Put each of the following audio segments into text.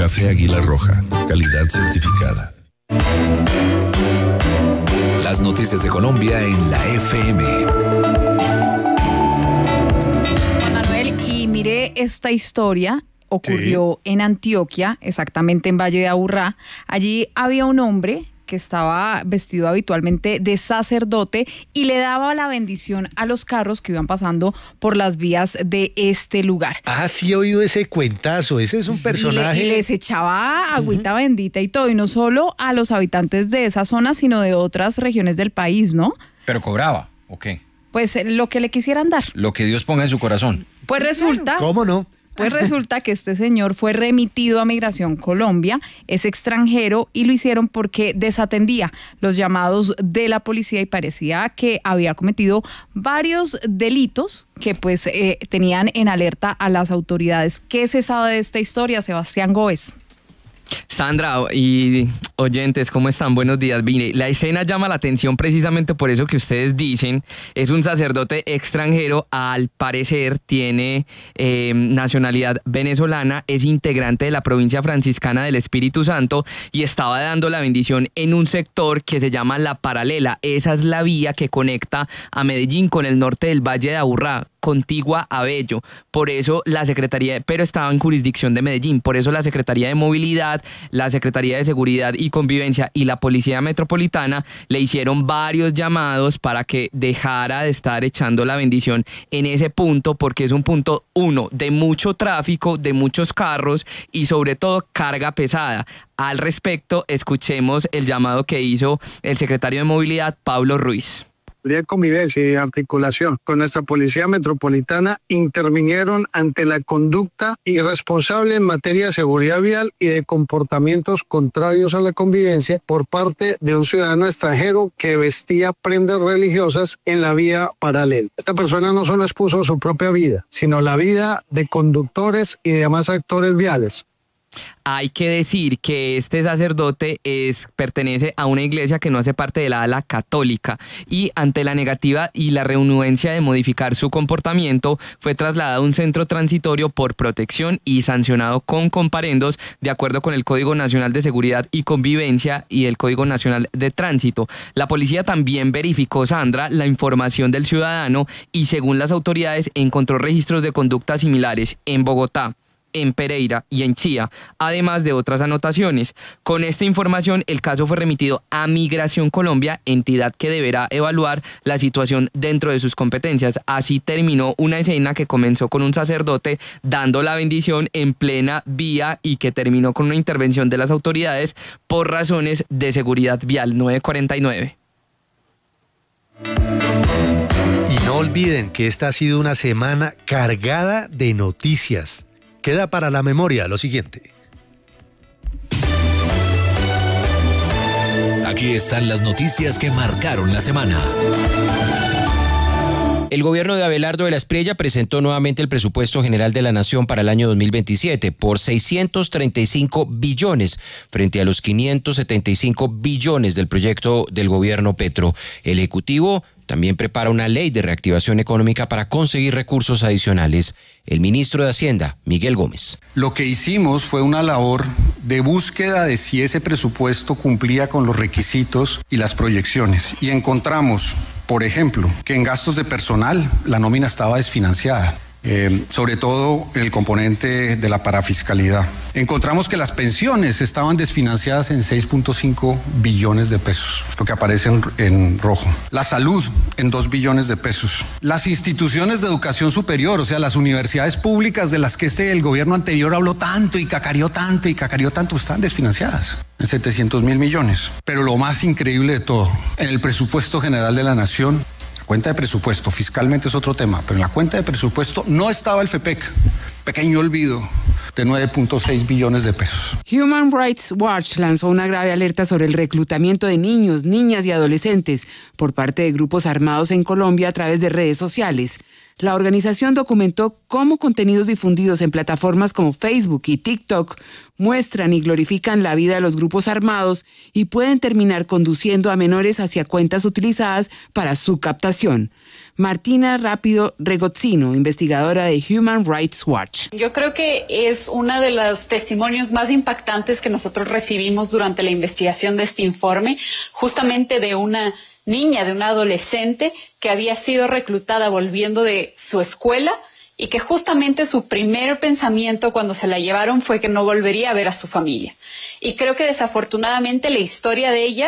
Café Águila Roja, calidad certificada. Las noticias de Colombia en la FM. Juan Manuel, y mire esta historia. Ocurrió en Antioquia, exactamente en Valle de Aburrá. Allí había un hombre que estaba vestido habitualmente de sacerdote y le daba la bendición a los carros que iban pasando por las vías de este lugar. Ah, sí he oído ese cuentazo, ese es un personaje. Y les echaba agüita bendita y todo, y no solo a los habitantes de esa zona, sino de otras regiones del país, ¿no? ¿Pero cobraba o qué? Pues lo que le quisieran dar. Lo que Dios ponga en su corazón. Pues resulta... ¿Cómo no? Pues resulta que este señor fue remitido a Migración Colombia, es extranjero y lo hicieron porque desatendía los llamados de la policía y parecía que había cometido varios delitos que pues tenían en alerta a las autoridades. ¿Qué se sabe de esta historia, Sebastián Góez? Sandra y oyentes, ¿cómo están? Buenos días. Mire, la escena llama la atención precisamente por eso que ustedes dicen. Es un sacerdote extranjero, al parecer tiene nacionalidad venezolana, es integrante de la provincia franciscana del Espíritu Santo y estaba dando la bendición en un sector que se llama La Paralela. Esa es la vía que conecta a Medellín con el norte del Valle de Aburrá, contigua a Bello. Por eso la Secretaría, pero estaba en jurisdicción de Medellín, por eso la Secretaría de Movilidad, la Secretaría de Seguridad y Convivencia y la Policía Metropolitana le hicieron varios llamados para que dejara de estar echando la bendición en ese punto, porque es un punto, uno, de mucho tráfico, de muchos carros y sobre todo carga pesada. Al respecto, escuchemos el llamado que hizo el secretario de Movilidad, Pablo Ruiz. De convivencia y articulación con nuestra Policía Metropolitana intervinieron ante la conducta irresponsable en materia de seguridad vial y de comportamientos contrarios a la convivencia por parte de un ciudadano extranjero que vestía prendas religiosas en la vía paralela. Esta persona no solo expuso su propia vida, sino la vida de conductores y demás actores viales. Hay que decir que este sacerdote pertenece a una iglesia que no hace parte de la ala católica y ante la negativa y la renuencia de modificar su comportamiento fue trasladado a un centro transitorio por protección y sancionado con comparendos de acuerdo con el Código Nacional de Seguridad y Convivencia y el Código Nacional de Tránsito. La policía también verificó, Sandra, la información del ciudadano y según las autoridades encontró registros de conductas similares en Bogotá, en Pereira y en Chía, además de otras anotaciones. Con esta información, el caso fue remitido a Migración Colombia, entidad que deberá evaluar la situación dentro de sus competencias. Así terminó una escena que comenzó con un sacerdote dando la bendición en plena vía y que terminó con una intervención de las autoridades por razones de seguridad vial. 9:49. Y no olviden que esta ha sido una semana cargada de noticias. Queda para la memoria lo siguiente. Aquí están las noticias que marcaron la semana. El gobierno de Abelardo de la Espriella presentó nuevamente el presupuesto general de la Nación para el año 2027 por 635 billones frente a los 575 billones del proyecto del gobierno Petro. El Ejecutivo también prepara una ley de reactivación económica para conseguir recursos adicionales. El ministro de Hacienda, Miguel Gómez. Lo que hicimos fue una labor de búsqueda de si ese presupuesto cumplía con los requisitos y las proyecciones. Y encontramos, por ejemplo, que en gastos de personal la nómina estaba desfinanciada. Sobre todo en el componente de la parafiscalidad. Encontramos que las pensiones estaban desfinanciadas en 6.5 billones de pesos, lo que aparece en rojo. La salud en 2 billones de pesos. Las instituciones de educación superior, o sea, las universidades públicas de las que el gobierno anterior habló tanto y cacareó tanto, están desfinanciadas en 700.000 millones. Pero lo más increíble de todo, en el presupuesto general de la Nación, cuenta de presupuesto, fiscalmente es otro tema, pero en la cuenta de presupuesto no estaba el FEPEC, pequeño olvido, de 9.6 billones de pesos. Human Rights Watch lanzó una grave alerta sobre el reclutamiento de niños, niñas y adolescentes por parte de grupos armados en Colombia a través de redes sociales. La organización documentó cómo contenidos difundidos en plataformas como Facebook y TikTok muestran y glorifican la vida de los grupos armados y pueden terminar conduciendo a menores hacia cuentas utilizadas para su captación. Martina Rápido Regozzino, investigadora de Human Rights Watch. Yo creo que es uno de los testimonios más impactantes que nosotros recibimos durante la investigación de este informe, justamente de una niña, de una adolescente que había sido reclutada volviendo de su escuela y que justamente su primer pensamiento cuando se la llevaron fue que no volvería a ver a su familia. Y creo que desafortunadamente la historia de ella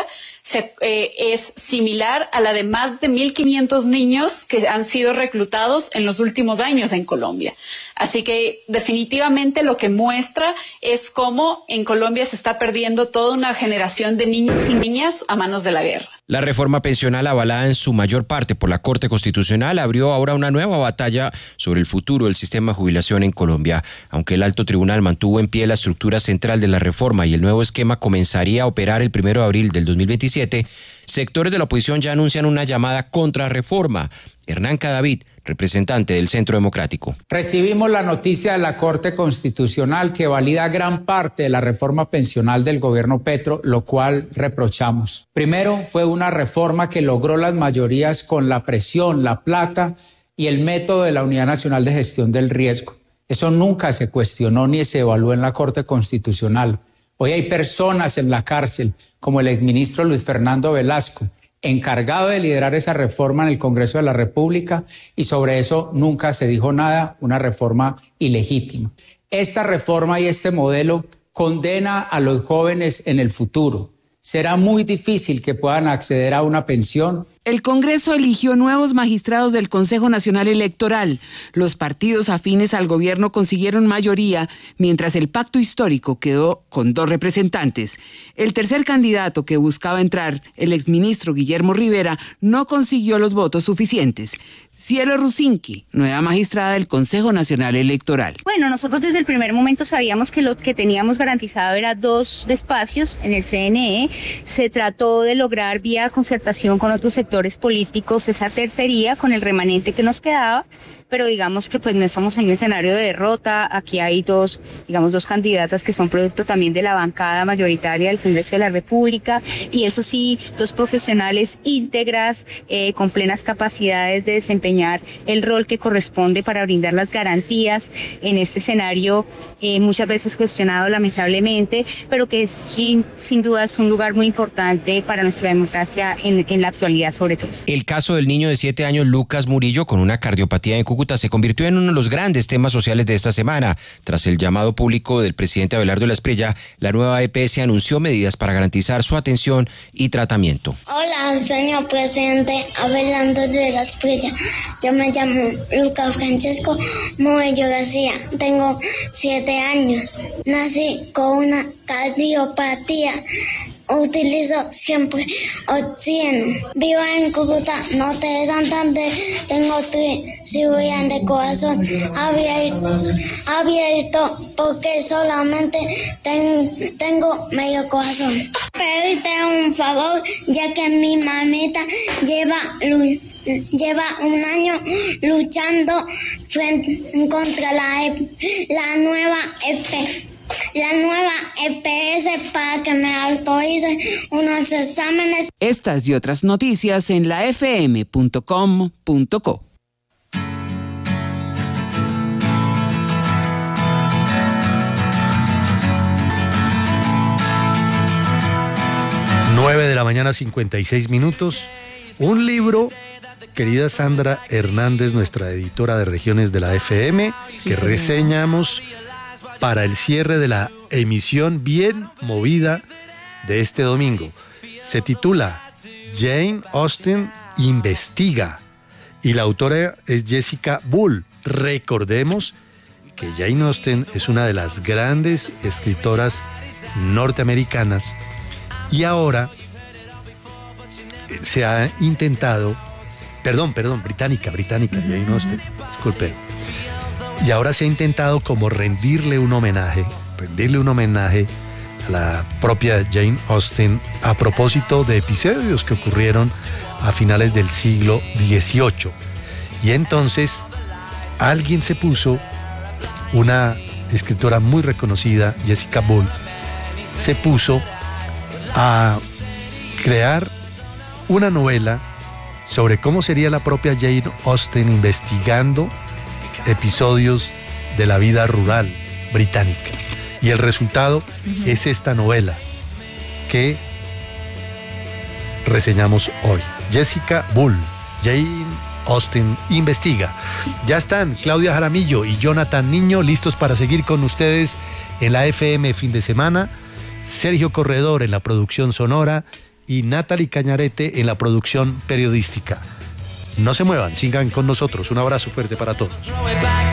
es similar a la de más de 1.500 niños que han sido reclutados en los últimos años en Colombia. Así que definitivamente lo que muestra es cómo en Colombia se está perdiendo toda una generación de niños y niñas a manos de la guerra. La reforma pensional, avalada en su mayor parte por la Corte Constitucional, abrió ahora una nueva batalla sobre el futuro del sistema de jubilación en Colombia. Aunque el alto tribunal mantuvo en pie la estructura central de la reforma y el nuevo esquema comenzaría a operar el 1 de abril del 2027, sectores de la oposición ya anuncian una llamada contrarreforma. Hernán Cadavid, representante del Centro Democrático. Recibimos la noticia de la Corte Constitucional que valida gran parte de la reforma pensional del gobierno Petro, lo cual reprochamos. Primero, fue una reforma que logró las mayorías con la presión, la plata y el método de la Unidad Nacional de Gestión del Riesgo. Eso nunca se cuestionó ni se evaluó en la Corte Constitucional. Hoy hay personas en la cárcel, como el exministro Luis Fernando Velasco, encargado de liderar esa reforma en el Congreso de la República, y sobre eso nunca se dijo nada, una reforma ilegítima. Esta reforma y este modelo condena a los jóvenes en el futuro. Será muy difícil que puedan acceder a una pensión. El Congreso eligió nuevos magistrados del Consejo Nacional Electoral. Los partidos afines al gobierno consiguieron mayoría, mientras el pacto histórico quedó con 2 representantes. El tercer candidato que buscaba entrar, el exministro Guillermo Rivera, no consiguió los votos suficientes. Cielo Rusinki, nueva magistrada del Consejo Nacional Electoral. Bueno, nosotros desde el primer momento sabíamos que lo que teníamos garantizado era 2 espacios en el CNE. Se trató de lograr vía concertación con otros sectores políticos esa tercería con el remanente que nos quedaba, pero digamos que pues no estamos en un escenario de derrota. Aquí hay 2 candidatas que son producto también de la bancada mayoritaria del Congreso de la República, y eso sí, 2 profesionales íntegras, con plenas capacidades de desempeñar el rol que corresponde para brindar las garantías en este escenario muchas veces cuestionado lamentablemente, pero que sin duda es un lugar muy importante para nuestra democracia en la actualidad sobre todo. El caso del niño de 7 años, Lucas Murillo, con una cardiopatía en Cúcuta, se convirtió en uno de los grandes temas sociales de esta semana. Tras el llamado público del presidente Abelardo Espriella, la nueva EPS anunció medidas para garantizar su atención y tratamiento. Hola, señor presidente Abelardo Espriella. Yo me llamo Lucas Francesco Murillo García. Tengo 7 años. Nací con una cardiopatía. Utilizo siempre oxígeno. Vivo en Cúcuta, norte de Santander. Tengo 3 cirugías de corazón abierto porque solamente tengo medio corazón. Pedirte un favor, ya que mi mamita lleva un año luchando contra la nueva EPS para que me autorice unos exámenes. Estas y otras noticias en lafm.com.co. De la mañana, 56 minutos. Un libro, querida Sandra Hernández, nuestra editora de regiones de la FM, que reseñamos para el cierre de la emisión bien movida de este domingo. Se titula Jane Austen investiga y la autora es Jessica Bull. Recordemos que Jane Austen es una de las grandes escritoras norteamericanas y ahora se ha intentado, británica, Jane Austen, disculpe. Y ahora se ha intentado como rendirle un homenaje a la propia Jane Austen a propósito de episodios que ocurrieron a finales del siglo XVIII. Y entonces alguien se puso, una escritora muy reconocida, Jessica Bull, se puso a crear una novela sobre cómo sería la propia Jane Austen investigando episodios de la vida rural británica. Y el resultado es esta novela que reseñamos hoy. Jessica Bull, Jane Austen investiga. Ya están Claudia Jaramillo y Jonathan Niño listos para seguir con ustedes en la FM fin de semana. Sergio Corredor en la producción sonora y Natalie Cañarete en la producción periodística. No se muevan, sigan con nosotros. Un abrazo fuerte para todos.